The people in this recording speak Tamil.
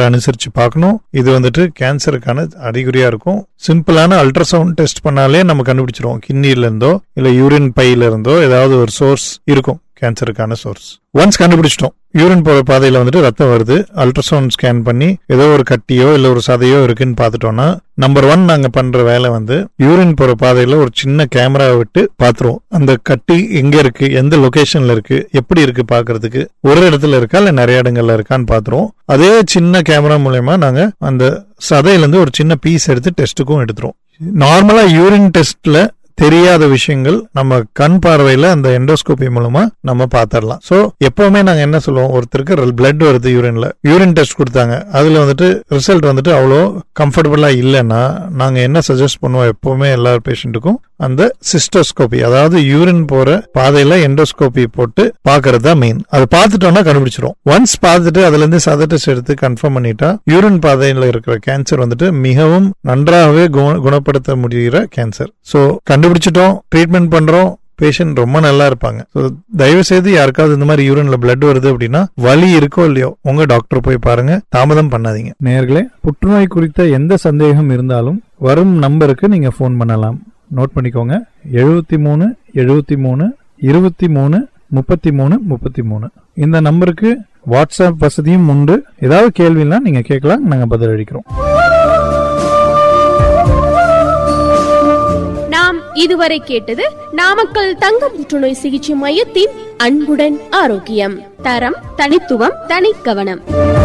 டாக்டரை அனுசரிச்சு பார்க்கணும். இது வந்துட்டு கேன்சருக்கான அறிகுறியா இருக்கும். சிம்பிளான அல்ட்ராசவுண்ட் டெஸ்ட் பண்ணாலே நம்ம கண்டுபிடிச்சிருவோம். கிட்னில இருந்தோ இல்ல யூரின் பையில இருந்தோ ஏதாவது ஒரு சோர்ஸ் இருக்கும், கேன்சருக்கான சோர்ஸ். ஒன்ஸ் கண்டுபிடிச்சிட்டோம், யூரின் போற பாதையில வந்துட்டு ரத்தம் வருது, அல்ட்ராசவுண்ட் ஸ்கேன் பண்ணி ஏதோ ஒரு கட்டியோ இல்ல ஒரு சதையோ இருக்குன்னு பாத்துட்டோம்னா, நம்பர் 1 நாங்க பண்ற வேலை வந்து யூரின் போற பாதையில ஒரு சின்ன கேமராவை விட்டு பாத்துருவோம். அந்த கட்டி எங்க இருக்கு, எந்த லொகேஷன்ல இருக்கு, எப்படி இருக்கு பாக்குறதுக்கு, ஒரு இடத்துல இருக்கா இல்ல நிறைய இடங்கள்ல இருக்கான்னு பாத்துருவோம். அதே சின்ன கேமரா மூலமா நாங்க அந்த சதையில இருந்து ஒரு சின்ன பீஸ் எடுத்து டெஸ்ட்டுக்கும் எடுத்துருவோம். நார்மலா யூரின் டெஸ்ட்ல தெரியாத விஷயங்கள் நம்ம கண் பார்வையில அந்த எண்டோஸ்கோபி மூலமா நம்ம பாத்திரலாம். சோ எப்பவுமே நாங்க என்ன சொல்லுவோம், ஒருத்தருக்கு பிளட் வருது யூரின்ல, யூரின் டெஸ்ட் கொடுத்தாங்க, அதுல வந்துட்டு ரிசல்ட் வந்துட்டு அவ்வளோ கம்ஃபர்டபுளா இல்லைன்னா நாங்க என்ன சஜஸ்ட் பண்ணுவோம் எப்பவுமே எல்லா பேஷண்ட்டுக்கும், அந்த சிஸ்டோஸ்கோபி, அதாவது யூரின் போற பாதையில எண்டோஸ்கோபி போட்டு பாக்குறது தான் மெயின். அது பார்த்துட்டோம்னா கண்டுபிடிச்சிரும். ஒன்ஸ் பார்த்துட்டு அதுல இருந்து சத டெஸ்ட் எடுத்து கன்ஃபார்ம் பண்ணிட்டா யூரின் பாதையில இருக்கிற கேன்சர் வந்துட்டு மிகவும் நன்றாகவே குணப்படுத்த முடிகிற கேன்சர். சோ கண்டுபிடிச்சிட்டோம், ட்ரீட்மெண்ட் பண்றோம், பேஷண்ட் ரொம்ப நல்லா இருப்பாங்க. தயவு செய்து யாருக்காவது இந்த மாதிரி யூரின்ல பிளட் வருது அப்படின்னா, வலி இருக்கோ இல்லையோ உங்க டாக்டர் போய் பாருங்க, தாமதம் பண்ணாதீங்க. நேயர்களே, புற்றுநோய் குறித்த எந்த சந்தேகம் இருந்தாலும் வரும் நம்பருக்கு நீங்க போன் பண்ணலாம். நோட் பண்ணிக்கோங்க, 73 73 23 33 33. இந்த நம்பருக்கு வாட்ஸ்அப் வசதியும் உண்டு. ஏதாவது கேள்வினா நீங்க கேட்கலாம், நாங்க பதில் அளிக்கிறோம். நாம் இதுவரை கேட்டது நாமக்கல் தங்க புற்றுநோய் சிகிச்சை மையத்தின் அன்புடன் ஆரோக்கியம். தரம், தனித்துவம், தனி கவனம்.